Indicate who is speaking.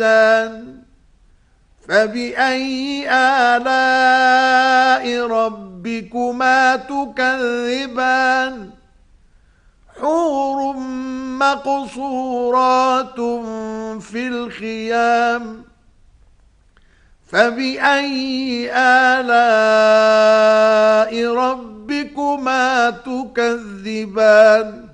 Speaker 1: فبأي آلاء ربكما تكذبان حور مقصورات في الخيام فبأي آلاء ربكما تكذبان